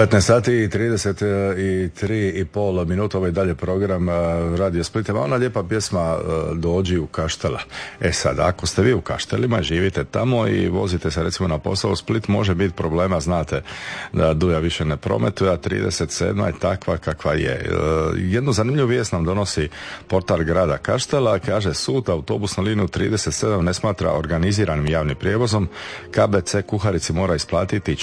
15 sati i 33,5 minuta, ovaj dalje program Radio Splita. Ona lijepa pjesma Dođi u Kaštela. Sad, ako ste vi u Kaštelima, živite tamo i vozite se recimo na posao u Split, može biti problema, znate da Duja više ne prometuje, a 37 je takva kakva je. Jednu zanimljivu vijest nam donosi portal grada Kaštela, kaže sud autobusnu liniju 37 ne smatra organiziranim javnim prijevozom, KBC Kuharici mora isplatiti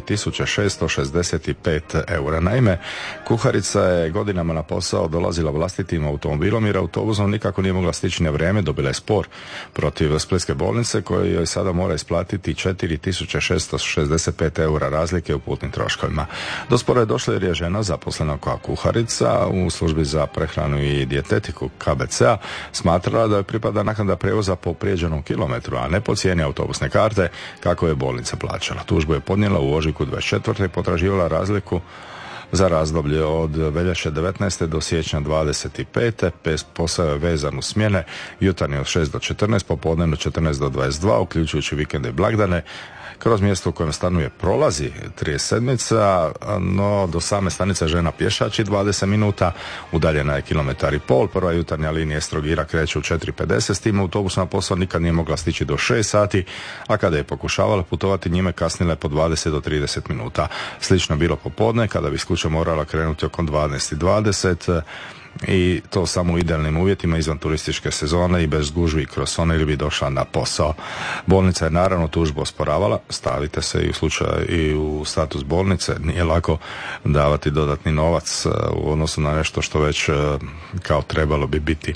4.665 eura. Naime, Kuharica je godinama na posao dolazila vlastitim automobilom jer autobusom nikako nije mogla stići na vrijeme, dobila je spor protiv Splitske bolnice koji joj sada mora isplatiti 4.665 eura razlike u putnim troškovima. Do spora je došla jer je žena zaposlena kao kuharica u službi za prehranu i dijetetiku KBC-a smatrala da joj pripada naknada prijevoza po prijeđenom kilometru, a ne po cijeni autobusne karte kako je bolnica plaćala. Tužbu je podnijela u ožujku 24. i potraživala razliku za razdoblje od veljače 19. do siječnja 25. Posao je vezan u smjene, jutarnji od 6 do 14, popodnevno 14 do 22, uključujući vikende i blagdane. Kroz mjesto u kojem stanuje prolazi 37, no do same stanice žena pješači 20 minuta, udaljena je 1,5 km. Prva jutarnja linija Trogira kreće u 4:50, s tim autobus na posao nikad nije mogla stići do 6 sati, a kada je pokušavala putovati njime kasnila je po 20 do 30 minuta. Slično bilo popodne, kada bi s kuće morala krenuti oko 12:20, i to samo u idealnim uvjetima izvan turističke sezone i bez gužvi kroz one ili bi došla na posao. Bolnica je naravno tužbu osporavala, stavite se i u slučaju i u status bolnice, nije lako davati dodatni novac u odnosu na nešto što već kao trebalo bi biti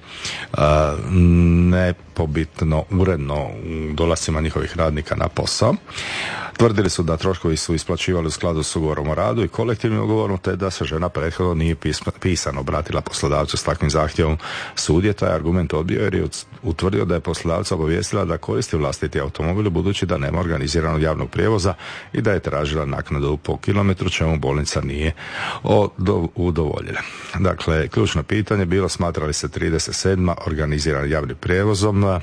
nepobitno uredno u dolascima njihovih radnika na posao. Tvrdili su da troškovi su isplaćivali u skladu s ugovorom o radu i kolektivnim ugovorom, te da se žena prethodno nije pisano obratila poslodavcu s takvim zahtjevom. Sud je taj argument odbio jer je utvrdio da je poslodavca obavijestila da koristi vlastiti automobil budući da nema organiziranog javnog prijevoza i da je tražila naknadu po kilometru, čemu bolnica nije udovoljila. Dakle, ključno pitanje bilo smatra li se 37 organiziran javnim prijevozom.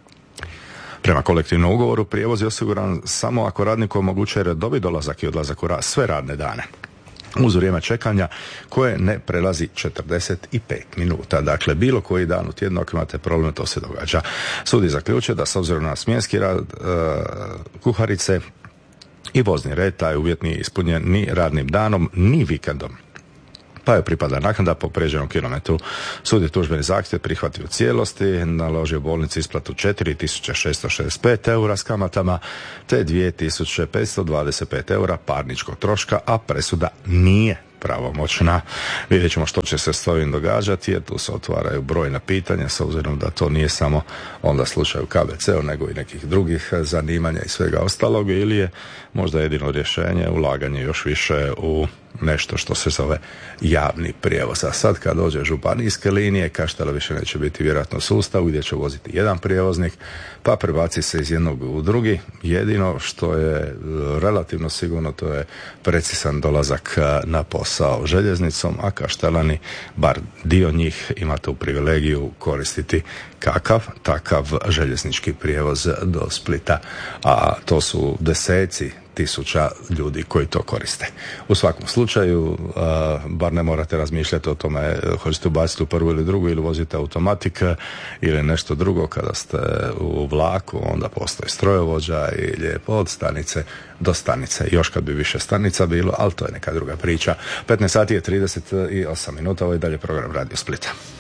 Prema kolektivnom ugovoru prijevoz je osiguran samo ako radniku omogućuje redovit dolazak i odlazak u rad sve radne dane uz vrijeme čekanja koje ne prelazi 45 minuta. Dakle, bilo koji dan u tjednu ako imate problem, to se događa. Sud je zaključio da s obzirom na smjenski rad kuharice i vozni red, taj uvjet nije ispunjen ni radnim danom ni vikendom, pa joj pripada naknada po pređenom kilometru. Sud je tužbeni zahtjev prihvatio u cijelosti, naložio bolnici isplatu 4.665 eura s kamatama te 2.525 eura parničkog troška, a presuda nije pravomoćna. Vidjet ćemo što će se s ovim događati, jer tu se otvaraju brojna pitanja, s obzirom da to nije samo onda slučaj u KBC-u, nego i nekih drugih zanimanja i svega ostalog, ili je možda jedino rješenje ulaganje još više u nešto što se zove javni prijevoz. A sad kad dođe županijske linije, Kaštela više neće biti vjerojatno sustav gdje će voziti jedan prijevoznik, pa prebaci se iz jednog u drugi. Jedino što je relativno sigurno, to je precizan dolazak na posao željeznicom, a Kaštelani, bar dio njih, ima tu privilegiju koristiti kakav takav željeznički prijevoz do Splita, a to su deseci tisuća ljudi koji to koriste. U svakom slučaju, bar ne morate razmišljati o tome hoćete ubaciti u prvu ili drugu ili vozite automatik ili nešto drugo. Kada ste u vlaku, onda postoji strojovođa i lijepo od stanice do stanice. Još kad bi više stanica bilo, ali to je neka druga priča. 15 sati je 38 minuta, ovo je dalje program Radio Splita.